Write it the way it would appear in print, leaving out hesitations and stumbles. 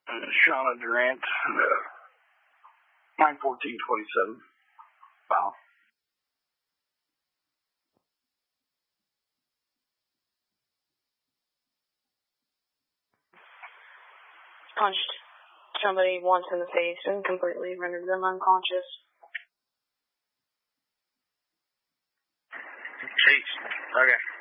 Shauna Durant, 9/14/27. Foul. Punched somebody once in the face and completely rendered them unconscious. Jeez. Okay.